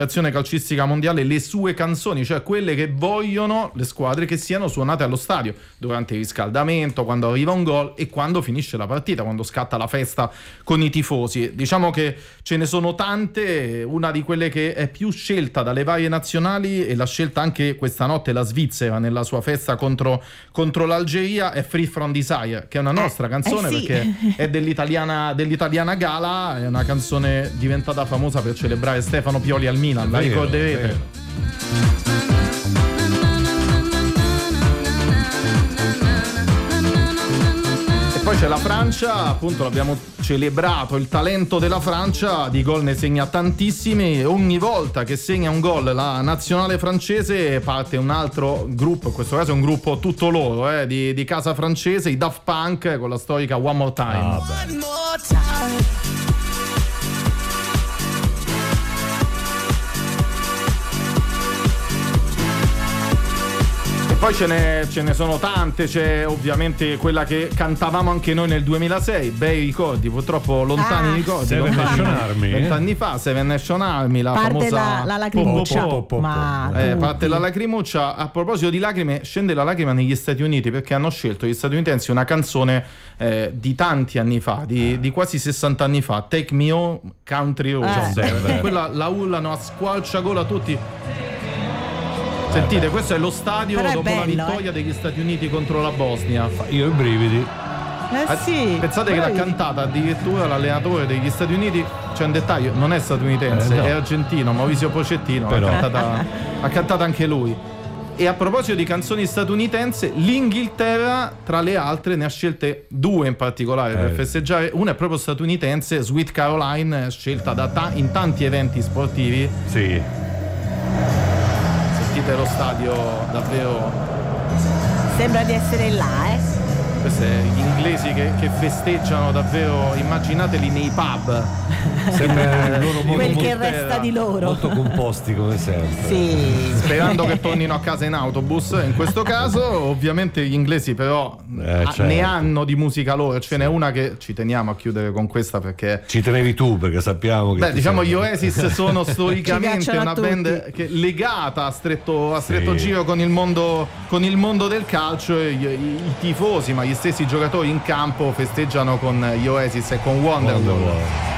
calcistica mondiale le sue canzoni, cioè quelle che vogliono le squadre che siano suonate allo stadio durante il riscaldamento, quando arriva un gol e quando finisce la partita, quando scatta la festa con i tifosi. Diciamo che ce ne sono tante, una di quelle che è più scelta dalle varie nazionali e l'ha scelta anche questa notte la Svizzera nella sua festa contro l'Algeria, è Free From Desire, che è una nostra canzone sì. perché è dell'italiana Gala, è una canzone diventata famosa per celebrare Stefano Pioli al Milan, la ricorderete? Poi c'è la Francia, appunto l'abbiamo celebrato, il talento della Francia, di gol ne segna tantissimi, ogni volta che segna un gol la nazionale francese parte un altro gruppo, in questo caso è un gruppo tutto loro, di casa francese, i Daft Punk con la storica One More Time. One more time. Poi ce ne sono tante, c'è ovviamente quella che cantavamo anche noi nel 2006, bei ricordi, purtroppo lontani ricordi. Seven Nation Army, 20 anni fa, Seven Nation Army, la parte famosa la lacrimuccia. parte la lacrimuccia. A proposito di lacrime, scende la lacrima negli Stati Uniti perché hanno scelto gli statunitensi una canzone di tanti anni fa, di quasi 60 anni fa, Take Me Home Country Road. Quella la urlano a squarciagola tutti. Sentite, questo è lo stadio dopo la vittoria degli Stati Uniti contro la Bosnia. Io ho i brividi. Sì, pensate che l'ha cantata addirittura l'allenatore degli Stati Uniti, c'è un dettaglio, non è statunitense, no. È argentino, Mauricio Pochettino, ha cantato anche lui. E a proposito di canzoni statunitense, l'Inghilterra tra le altre ne ha scelte due in particolare per festeggiare. Una è proprio statunitense, Sweet Caroline, scelta in tanti eventi sportivi. Sì. Sentite lo stadio davvero. Sembra di essere là, Questi gli inglesi che festeggiano davvero, immaginateli nei pub. Sembra il loro quel che resta di loro. Molto composti come sempre. Sì. Sperando che tornino a casa in autobus. In questo caso, ovviamente, gli inglesi però certo. ne hanno di musica loro. Ce n'è una che ci teniamo a chiudere con questa perché. Ci tenevi tu perché sappiamo che. Diciamo gli Oasis sono storicamente una tutti. band che legata a stretto giro con il mondo del calcio. I tifosi, ma gli stessi giocatori in campo festeggiano con gli Oasis e con Wonderwall.